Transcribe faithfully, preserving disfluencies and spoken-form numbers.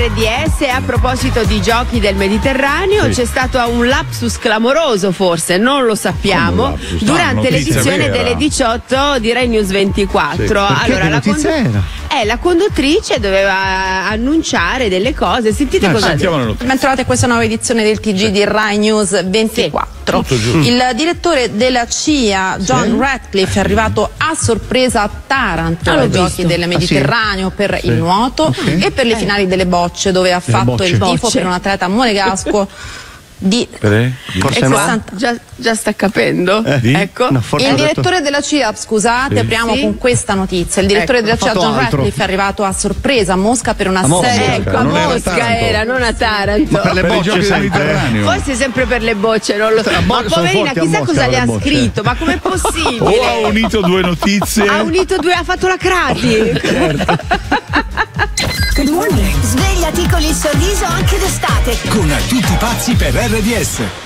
R D S. E a proposito di giochi del Mediterraneo, sì. c'è stato un lapsus clamoroso, forse, non lo sappiamo, durante no, l'edizione vera. delle diciotto di Rai News ventiquattro. Sì. Allora, la, condu- eh, la conduttrice doveva annunciare delle cose. Sentite eh, cosa dice. Ben trovate questa nuova edizione del T G sì. di Rai News ventiquattro. Sì. Il direttore della C I A, John sì. Ratcliffe, è arrivato a sorpresa a Taranto ai giochi del Mediterraneo ah, sì. per sì. il nuoto okay. e per le finali delle bocce, dove ha le fatto bocce. il tifo bocce. per un atleta monegasco di Forse no. già, già sta capendo eh? ecco no, il direttore della C I A, scusate sì. apriamo sì. con questa notizia. Il direttore ecco, della C I A, John altro. Ratcliffe, è arrivato a sorpresa a Mosca per una a serie ecco, a Mosca era, non a Taranto. Ma per le bocce sempre. Forse sempre per le bocce, non lo so. Ma poverina, chissà cosa le ha scritto, ma com'è possibile? O oh, ha unito due notizie, ha unito due, ha fatto la crati. Certo. Good morning. Svegliati con il sorriso anche d'estate. Con Tutti pazzi per R D S.